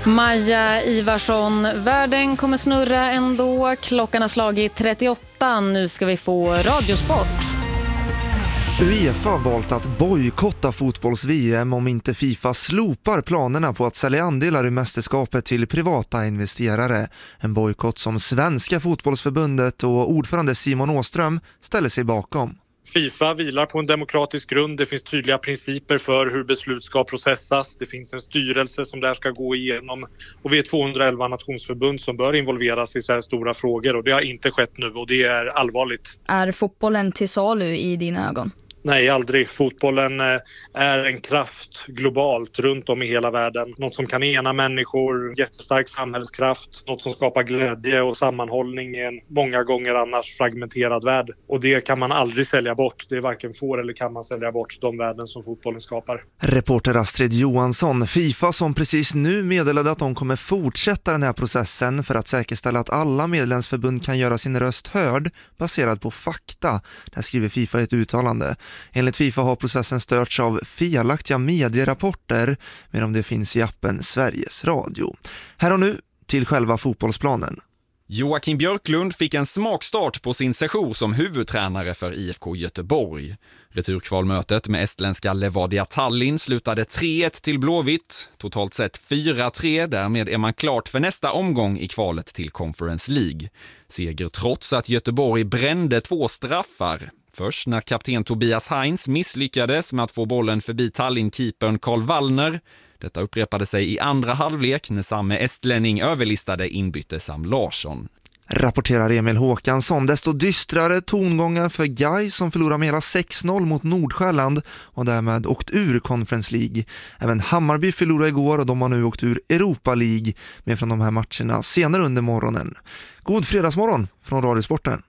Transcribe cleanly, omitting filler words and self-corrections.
Maja Ivarsson, världen kommer snurra ändå. Klockan har slagit 38. Nu ska vi få radiosport. UEFA har valt att bojkotta fotbolls-VM om inte FIFA slopar planerna på att sälja andelar i mästerskapet till privata investerare. En bojkott som Svenska fotbollsförbundet och ordförande Simon Åström ställer sig bakom. FIFA vilar på en demokratisk grund. Det finns tydliga principer för hur beslut ska processas. Det finns en styrelse som där ska gå igenom. Och vi är 211 nationsförbund som bör involveras i så här stora frågor. Och det har inte skett nu och det är allvarligt. Är fotbollen till salu i dina ögon? Nej, aldrig. Fotbollen är en kraft globalt runt om i hela världen. Något som kan ena människor, jättestark samhällskraft. Något som skapar glädje och sammanhållning i en många gånger annars fragmenterad värld. Och det kan man aldrig sälja bort. Det är varken får eller kan man sälja bort de värden som fotbollen skapar. Reporter Astrid Johansson, FIFA som precis nu meddelade att de kommer fortsätta den här processen för att säkerställa att alla medlemsförbund kan göra sin röst hörd baserad på fakta. Det skriver FIFA i ett uttalande. Enligt FIFA har processen störts av felaktiga medierapporter, medan det finns i appen Sveriges Radio. Här och nu till själva fotbollsplanen. Joakim Björklund fick en smakstart på sin session som huvudtränare för IFK Göteborg. Returkvalmötet med estländska Levadia Tallinn slutade 3-1 till Blåvitt. Totalt sett 4-3, därmed är man klart för nästa omgång i kvalet till Conference League. Seger trots att Göteborg brände 2 straffar. Först när kapten Tobias Heinz misslyckades med att få bollen förbi Tallinn-keepern Karl Wallner. Detta upprepade sig i andra halvlek när samme estlänning överlistade inbytte Sam Larsson. Rapporterar Emil Håkansson. Desto dystrare tongångar för Gais som förlorar med hela 6-0 mot Nordsjälland och därmed åkt ur Conference League. Även Hammarby förlorade igår och de har nu åkt ur Europa League med från de här matcherna senare under morgonen. God fredagsmorgon från Radiosporten.